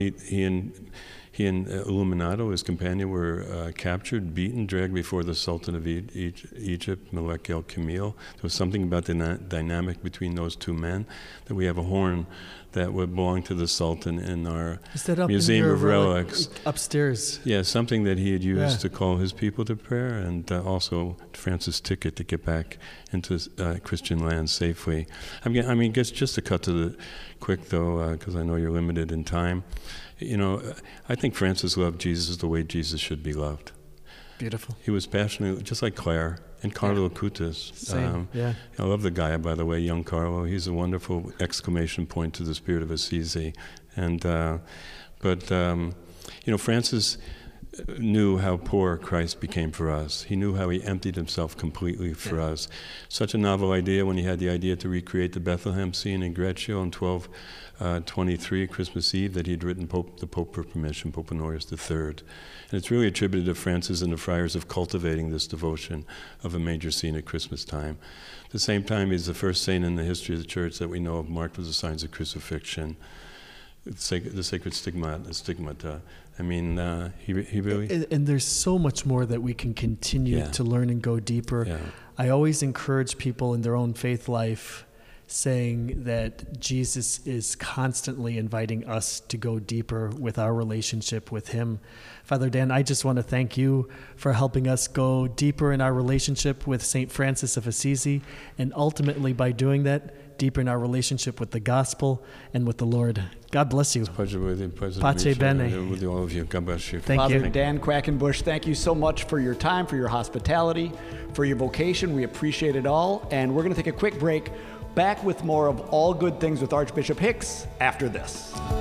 He and Illuminato, his companion, were captured, beaten, dragged before the Sultan of Egypt, Malek el-Kamil. There was something about the dynamic between those two men, that we have a horn that would belong to the Sultan in our Museum of Relics. Upstairs. Yeah, something that he had used to call his people to prayer, and also Francis' ticket to get back into Christian lands safely. I mean, just to cut to the quick, though, because I know you're limited in time. You know, I think Francis loved Jesus the way Jesus should be loved. Beautiful. He was passionate, just like Claire and Carlo Acutis. Same, yeah. I love the guy, by the way, young Carlo. He's a wonderful exclamation point to the spirit of Assisi. And, you know, Francis knew how poor Christ became for us. He knew how he emptied himself completely for us. Such a novel idea when he had the idea to recreate the Bethlehem scene in Greccio in 1223, Christmas Eve, that he'd written the Pope for permission, Pope Honorius III. And it's really attributed to Francis and the friars of cultivating this devotion of a major scene at Christmas time. At the same time, he's the first saint in the history of the Church that we know of marked with the signs of crucifixion. The sacred stigmata. I mean, he really... And there's so much more that we can continue to learn and go deeper. Yeah. I always encourage people in their own faith life saying that Jesus is constantly inviting us to go deeper with our relationship with him. Father Dan, I just want to thank you for helping us go deeper in our relationship with St. Francis of Assisi, and ultimately by doing that, deeper in our relationship with the gospel and with the Lord. God bless you. It's a pleasure with you. Pace bene. With all of you. God bless you. Thank Father you. Dan Quackenbush, thank you so much for your time, for your hospitality, for your vocation. We appreciate it all. And we're going to take a quick break. Back with more of All Good Things with Archbishop Hicks after this.